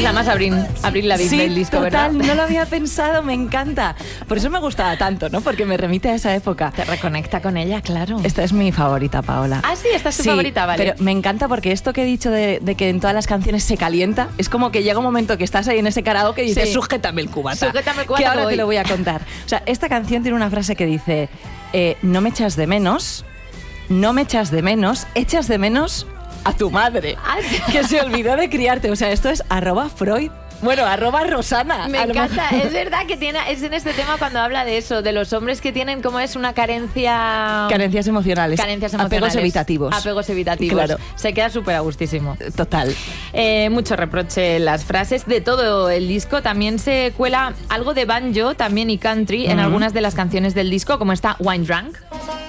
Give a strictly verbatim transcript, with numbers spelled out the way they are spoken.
es la más Abril, Abril Lavigne sí, del disco, total, ¿verdad? no lo había pensado, me encanta. Por eso me gustaba tanto, ¿no? Porque me remite a esa época. Te reconecta con ella, claro. Esta es mi favorita, Paola. Ah, sí, esta es tu sí, favorita, vale. Pero me encanta porque esto que he dicho de, de que en todas las canciones se calienta, es como que llega un momento que estás ahí en ese karaoke y dices, Sí. sujétame el cubata. Sujétame el cubata que que ahora voy. te lo voy a contar. O sea, esta canción tiene una frase que dice, eh, no me echas de menos, no me echas de menos, echas de menos a tu madre, Ah, sí. que se olvidó de criarte. O sea, esto es arroba Freud. Bueno, arroba Rosana. Me a lo encanta, mejor. es verdad que tiene, es en este tema cuando habla de eso, de los hombres que tienen como es una carencia... Carencias emocionales. Carencias emocionales. Apegos evitativos. Apegos evitativos. Claro. Se queda súper a gustísimo. Total. Eh, mucho reproche en las frases de todo el disco. También se cuela algo de banjo también y country en Mm. algunas de las canciones del disco, como esta Wine Drunk.